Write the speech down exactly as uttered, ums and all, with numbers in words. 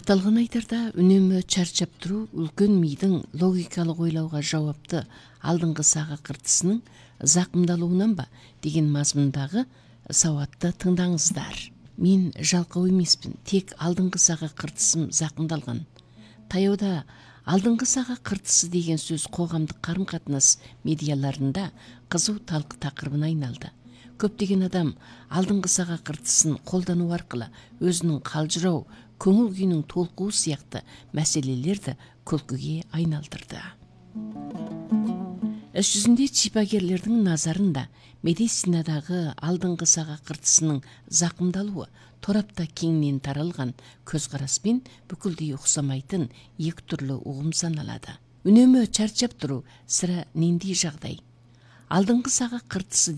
Аталган айтарда үнөмө чарчап туруу үлкөн мийдин логикалык ойлоого жауапты алдыңкы сага кыртысынын закымдалуунан ба деген мазмундагы сабатты тыңдаңыздар. Мен жалкау эмеспин, тек алдыңкы сага кыртысым закымдалган. Таяуда алдыңкы сага кыртысы деген сөз коомдук карым-катнаш медиаларында кызуу талкуу такырыбына айналды. Көптөгөн адам алдыңкы сага кыртысын колдонуу аркылуу өзүнүн калжыроо, көңүл күйүнүн толкуу сыяктуу маселелерди күлкүгө айналдырды. Іс жүзүндө шипагерлердин назарында медицинадагы алдыңкы сага кыртысынын закымдалуу торапта кеңинен таралган көз караспен бүкүлдөй уксамайтын эки түрлүү угум саналады. Үнөмө чарчап туруу сыра нендей жагдай? Алдыңкы сага кыртысы